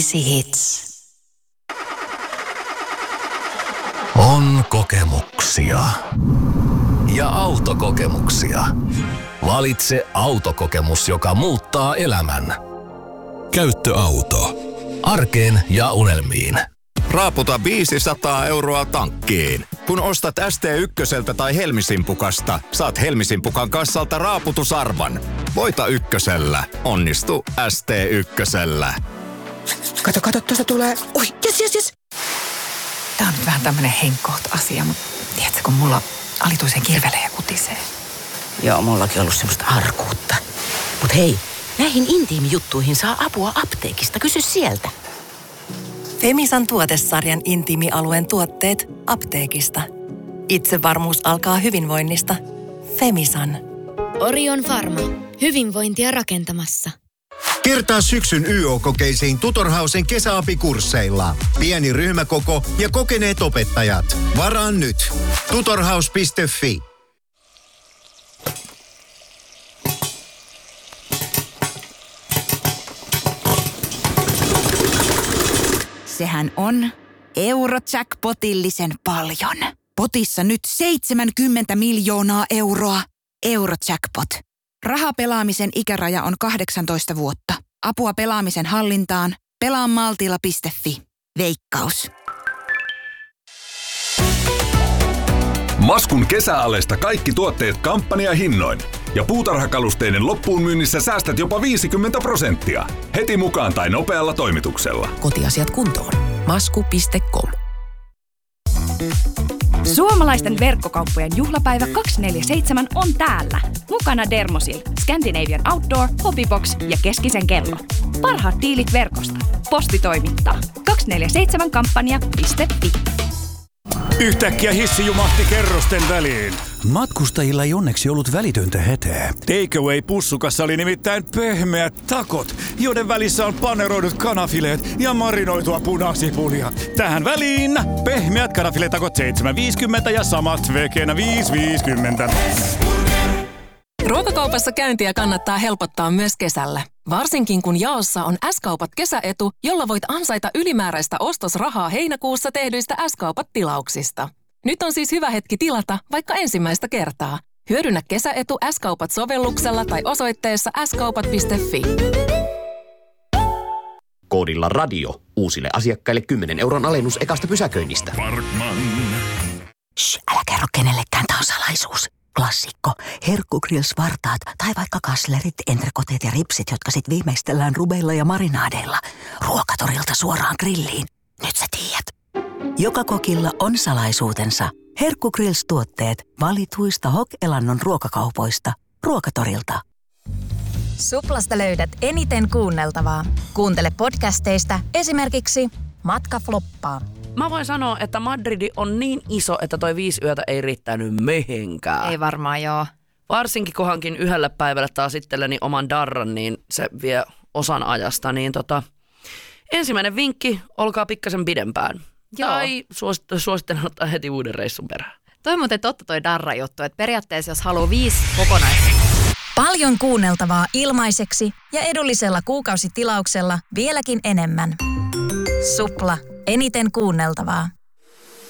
Hits. On kokemuksia. Ja autokokemuksia. Valitse autokokemus, joka muuttaa elämän. Käyttöauto. Arkeen ja unelmiin. Raaputa 500 € tankkiin. Kun ostat ST1 tai Helmisimpukasta, saat Helmisimpukan kassalta raaputusarvan. Voita ykkösellä. Onnistu ST1. Kato, tuosta tulee. Oi, jes. Tää on nyt vähän tämmönen henkkoht asia, mutta tiedätkö, kun mulla alituisen kirvelee ja kutisee. Joo, mullakin on ollut semmoista arkuutta. Mut hei, näihin intiimijuttuihin saa apua apteekista. Kysy sieltä. Femisan tuotesarjan intiimialueen tuotteet apteekista. Itsevarmuus alkaa hyvinvoinnista. Femisan. Orion Pharma. Hyvinvointia rakentamassa. Kertaa syksyn YO-kokeisiin Tutorhausen kesäapikursseilla. Pieni ryhmäkoko ja kokeneet opettajat. Varaa nyt. Tutorhaus.fi. Sehän on Eurojackpotillisen paljon. Potissa nyt 70 miljoonaa euroa. Eurojackpot. Rahapelaamisen ikäraja on 18 vuotta. Apua pelaamisen hallintaan. Pelaamaltilla.fi. Veikkaus. Maskun kesäalesta kaikki tuotteet kampanjahinnoin. Ja puutarhakalusteiden loppuun myynnissä säästät jopa 50%. Heti mukaan tai nopealla toimituksella. Kotiasiat kuntoon. Masku.com. Suomalaisten verkkokauppojen juhlapäivä 247 on täällä. Mukana Dermosil, Scandinavian Outdoor, Hobbybox ja Keskisen kello. Parhaat diilit verkosta. Posti toimittaa. 247kampanja.fi. Yhtäkkiä hissi jumahti kerrosten väliin. Matkustajilla ei onneksi ollut välitöntä hätää. Takeaway-pussukassa oli nimittäin pehmeät takot, joiden välissä on paneroidut kanafileet ja marinoitua punasipulia. Tähän väliin pehmeät kanafiletakot 7,50 ja samat vekenä 5,50. Ruokakaupassa käyntiä kannattaa helpottaa myös kesällä. Varsinkin kun jaossa on S-kaupat kesäetu, jolla voit ansaita ylimääräistä ostosrahaa heinäkuussa tehdyistä S-kaupat-tilauksista. Nyt on siis hyvä hetki tilata vaikka ensimmäistä kertaa. Hyödynnä kesäetu S-kaupat-sovelluksella tai osoitteessa skaupat.fi. Koodilla radio uusille asiakkaille 10 € alennus ekasta pysäköinnistä. Shh, älä kerro kenellekään, tää on salaisuus. Klassikko. Herkkugrills-vartaat tai vaikka kaslerit, entrekoteet ja ripsit, jotka sit viimeistellään rubeilla ja marinaadeilla. Ruokatorilta suoraan grilliin. Nyt sä tiedät. Joka kokilla on salaisuutensa. Herkkugrills-tuotteet valituista Hok-Elannon ruokakaupoista. Ruokatorilta. Suplasta löydät eniten kuunneltavaa. Kuuntele podcasteista esimerkiksi Matka floppaa. Mä voin sanoa, että Madridi on niin iso, että toi 5 yötä ei riittänyt mihinkään. Ei varmaan joo. Varsinkin kun hankin yhdellä päivällä taas itselleni oman darran, niin se vie osan ajasta. Niin ensimmäinen vinkki, olkaa pikkasen pidempään. Joo. Tai suosittelen ottaa heti uuden reissun perään. Toi muuten totta toi darra-juttu, että periaatteessa jos haluaa 5 kokonaista. Paljon kuunneltavaa ilmaiseksi ja edullisella kuukausitilauksella vieläkin enemmän. Supla. Eniten kuunneltavaa.